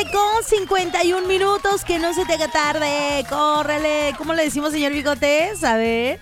con 51 minutos. Que no se te haga tarde. Córrele. ¿Cómo le decimos, señor Bigotes? A ver.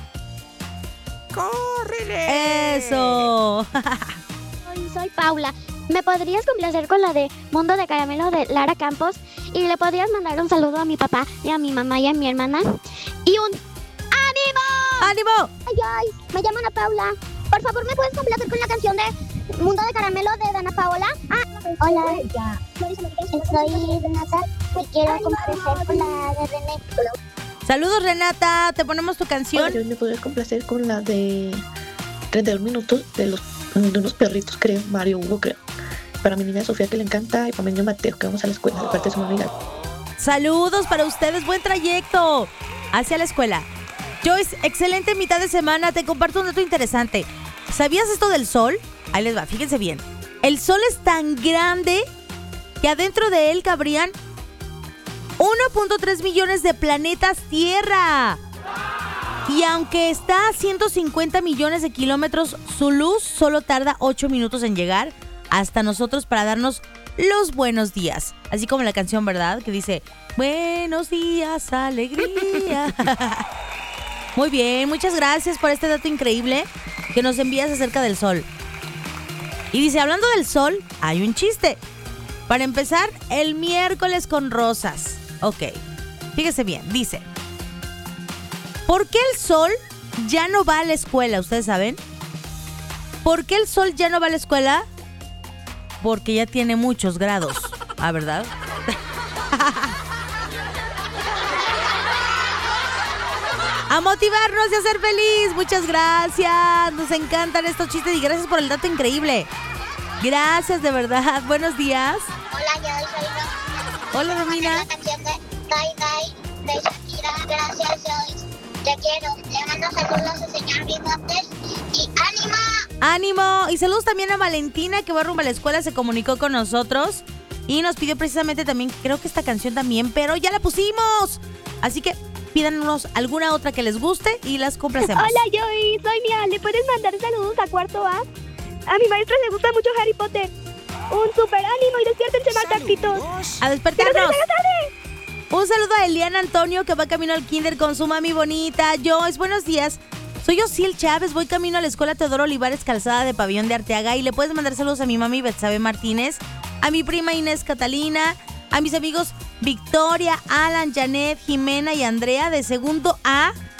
¡Córrele! Eso. Soy Paula. ¿Me podrías complacer con la de Mundo de Caramelo de Lara Campos? Y le podrías mandar un saludo a mi papá y a mi mamá y a mi hermana. Y un ¡ánimo! ¡Ánimo! Ay, me llamo Ana Paula. Por favor, ¿me puedes complacer con la canción de Mundo de Caramelo de Dana Paola? Hola, soy Renata y quiero complacer con la de René. Saludos, Renata. Te ponemos tu canción. Hola, yo me podría complacer con la de 32 minutos de unos perritos, creo. Mario Hugo, creo. Para mi niña Sofía, que le encanta, y para mi niño Mateo, que vamos a la escuela, de parte de su amiga. Saludos para ustedes. Buen trayecto hacia la escuela. Joyce, excelente mitad de semana. Te comparto un dato interesante. ¿Sabías esto del Sol? Ahí les va, fíjense bien. El Sol es tan grande que adentro de él cabrían 1.3 millones de planetas Tierra. Y aunque está a 150 millones de kilómetros, su luz solo tarda 8 minutos en llegar hasta nosotros para darnos los buenos días. Así como la canción, ¿verdad? Que dice, buenos días, alegría. Muy bien, muchas gracias por este dato increíble que nos envías acerca del Sol. Y dice, hablando del Sol, hay un chiste. Para empezar, el miércoles con rosas. Ok, fíjese bien, dice, ¿por qué el Sol ya no va a la escuela? ¿Ustedes saben? ¿Por qué el Sol ya no va a la escuela? Porque ya tiene muchos grados. ¿Ah, verdad? A motivarnos y a ser feliz. Muchas gracias. Nos encantan estos chistes y gracias por el dato increíble. Gracias, de verdad. Buenos días. Hola, yo soy Romina. Hola, Romina. La canción de Dai Dai de Shakira. Gracias, Joyce. Te quiero. Le mando saludos al señor Bigotes y ánimo. ¡Ánimo! Y saludos también a Valentina, que va rumbo a la escuela, se comunicó con nosotros y nos pidió precisamente también, creo que esta canción también, pero ya la pusimos. Así que pídanos alguna otra que les guste y las complacemos. Hola, Joy, soy Mia. ¿Le puedes mandar saludos a cuarto A? A mi maestra le gusta mucho Harry Potter. Un super ánimo y despiértense, maltractitos. A despertarnos. Un saludo a Eliana Antonio, que va camino al kinder con su mami bonita. Joyce, buenos días. Soy Osiel Chávez, voy camino a la escuela Teodoro Olivares, calzada de Pabellón de Arteaga, y le puedes mandar saludos a mi mami Betsabe Martínez, a mi prima Inés Catalina, a mis amigos Victoria, Alan, Janet, Jimena y Andrea de segundo A